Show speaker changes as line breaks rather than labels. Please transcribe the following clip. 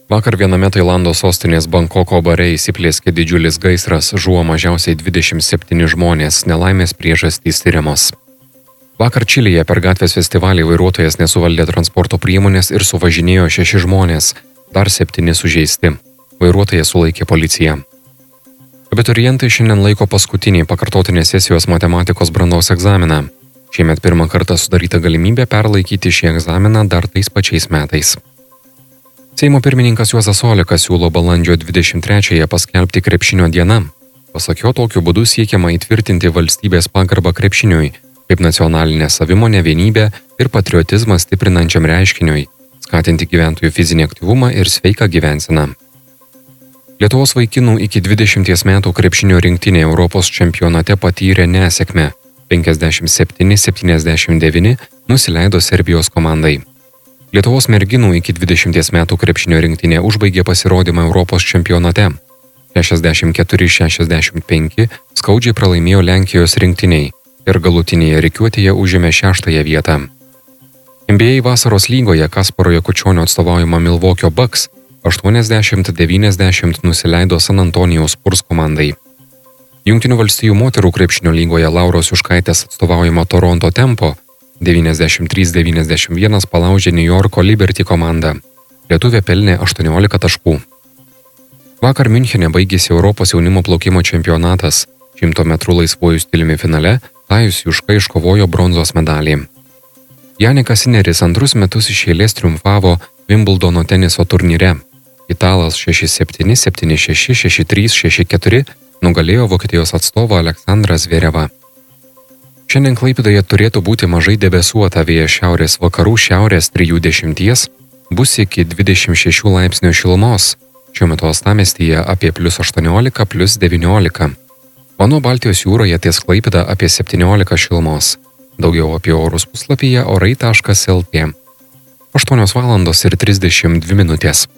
Vakar viename Tailando sostinės Bankoko bare įsiplieskė didžiulis gaisras, žuvo mažiausiai 27 žmonės, nelaimės priežastys tyriamos. Vakar Čilėje per gatvės festivalį vairuotojas nesuvaldė transporto priemonės ir suvažinėjo 6 žmonės, dar 7 sužeisti. Vairuotoją sulaikė policija. Abiturientai šiandien laiko paskutinį pakartotinės sesijos matematikos brandos egzaminą. Šiemet pirmą kartą sudaryta galimybė perlaikyti šį egzaminą dar tais pačiais metais. Seimo pirmininkas Juozas Olekas siūlo balandžio 23-ąją paskelbti krepšinio dieną. Pasak jo, tokiu būdu siekiama įtvirtinti valstybės pagarbą krepšiniui, kaip nacionalinę savimonę, vienybę ir patriotizmą stiprinančiam reiškiniui, skatinti gyventojų fizinį aktyvumą ir sveiką gyvenseną. Lietuvos vaikinų iki 20 metų krepšinio rinktinė Europos čempionate patyrė nesėkmę. 57-79 nusileido Serbijos komandai. Lietuvos merginų iki 20 metų krepšinio rinktinė užbaigė pasirodymą Europos čempionate. 64-65 skaudžiai pralaimėjo Lenkijos rinktiniai ir galutinėje rikiuotėje užėmė 6-ąją vietą. NBA vasaros lygoje Kasparo Jakučionio atstovaujama Milvokio Bucks 80-90 nusileido San Antonijaus Spurs komandai. Jungtinių valstijų moterų krepšinio lygoje Lauros Juškaitės atstovaujama Toronto Tempo 93-91 palaužė New Yorko Liberty komandą. Lietuvė pelnė 18 taškų. Vakar Miunchene baigėsi Europos jaunimo plaukimo čempionatas. 100 metrų laisvuoju stiliumi finale Tajus Juška iškovojo bronzos medalį. Janikas Sineris antrus metus iš eilės triumfavo Wimbledono teniso turnyre. Italas 6-7, 7-6, 6-3, 6-4 nugalėjo Vokietijos atstovą Aleksandrą Zverevą. Šiandien Klaipėdoje turėtų būti mažai debesuota, vėjas šiaurės vakarų šiaurės 3-10, bus iki 26 laipsnių šilumos, šiuo metu uostamiestyje apie +18, +19. O nuo Baltijos jūroje ties Klaipėda apie 17 šilumos. Daugiau apie orus puslapyje orai.lt. 8:32 min.